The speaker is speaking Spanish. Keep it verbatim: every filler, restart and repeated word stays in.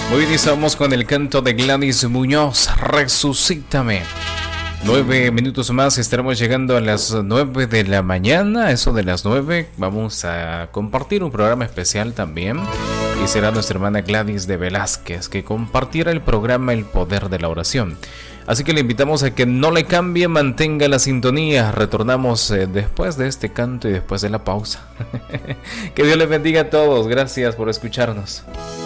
Muy bien, estamos con el canto de Gladys Muñoz, Resucítame. Nueve minutos más, estaremos llegando a las nueve de la mañana. Eso de las nueve, vamos a compartir un programa especial también. Y será nuestra hermana Gladys de Velázquez que compartirá el programa El Poder de la Oración. Así que le invitamos a que no le cambie, mantenga la sintonía. Retornamos eh, después de este canto y después de la pausa. Que Dios les bendiga a todos. Gracias por escucharnos.